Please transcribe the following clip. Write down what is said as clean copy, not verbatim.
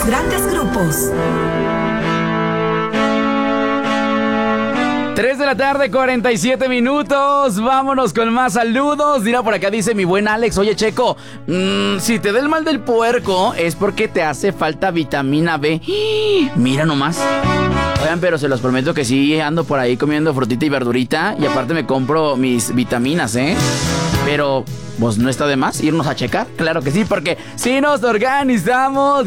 los grandes grupos. 3 de la tarde, 47 minutos. Vámonos con más saludos. Mira, por acá dice mi buen Alex: oye, Checo, si te da el mal del puerco es porque te hace falta vitamina B. Mira nomás. Oigan, pero se los prometo que sí ando por ahí comiendo frutita y verdurita. Y aparte me compro mis vitaminas, ¿eh? Pero, pues no está de más irnos a checar. Claro que sí, porque si nos organizamos.